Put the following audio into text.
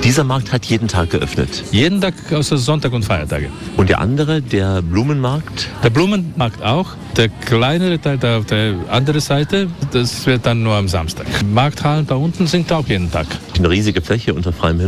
Dieser Markt hat jeden Tag geöffnet. Jeden Tag außer Sonntag und Feiertage. Und der andere, der Blumenmarkt? Der Blumenmarkt auch. Der kleinere Teil auf der anderen Seite, das wird dann nur am Samstag. Markthallen da unten sind auch jeden Tag. Eine riesige Fläche unter freiem Himmel.